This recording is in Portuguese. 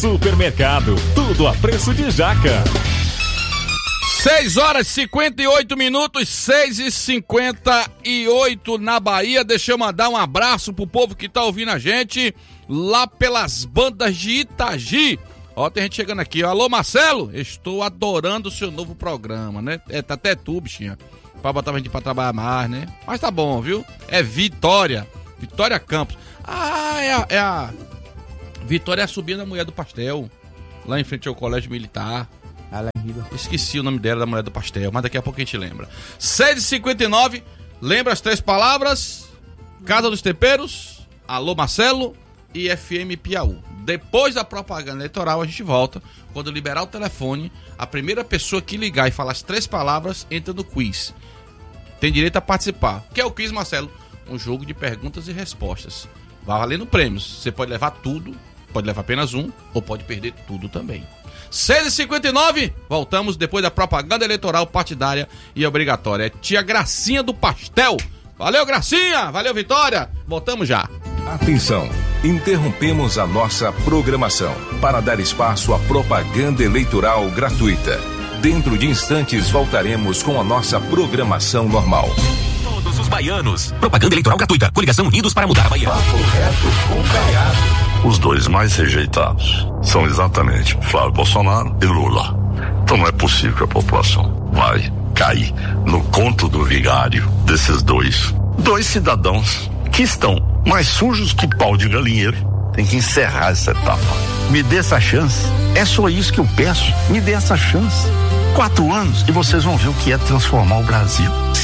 Supermercado, tudo a preço de jaca. 6h58, 6h58 na Bahia. Deixa eu mandar um abraço pro povo que tá ouvindo a gente lá pelas bandas de Itagi. Ó, tem gente chegando aqui, ó. Alô, Marcelo, estou adorando o seu novo programa, né? Tá até tu, bichinha, pra botar a gente pra trabalhar mais, né? Mas tá bom, viu? É Vitória Campos. Ah, é a Vitória, é a sobrinha da mulher do pastel, lá em frente ao colégio militar. Esqueci o nome dela, da mulher do pastel, mas daqui a pouco a gente lembra. 6h59, lembra as 3 palavras: Casa dos Temperos, Alô Marcelo e FM Piauí. Depois da propaganda eleitoral a gente volta. Quando liberar o telefone, a primeira pessoa que ligar e falar as 3 palavras entra no quiz. Tem direito a participar. O que é o quiz, Marcelo? Um jogo de perguntas e respostas. Vai valendo prêmios. Você pode levar tudo, pode levar apenas um, ou pode perder tudo também. 6h59, voltamos depois da propaganda eleitoral partidária e obrigatória. É tia Gracinha do Pastel. Valeu, Gracinha! Valeu, Vitória! Voltamos já. Atenção! Interrompemos a nossa programação para dar espaço à propaganda eleitoral gratuita. Dentro de instantes voltaremos com a nossa programação normal. Todos os baianos. Propaganda eleitoral gratuita. Coligação Unidos para mudar a Bahia. Papo reto com Caiado. Os dois mais rejeitados são exatamente Flávio Bolsonaro e Lula. Então não é possível que a população vai cair no conto do vigário desses dois cidadãos que estão mais sujos que pau de galinheiro. Tem que encerrar essa etapa. Me dê essa chance. É só isso que eu peço. Me dê essa chance. 4 anos e vocês vão ver o que é transformar o Brasil.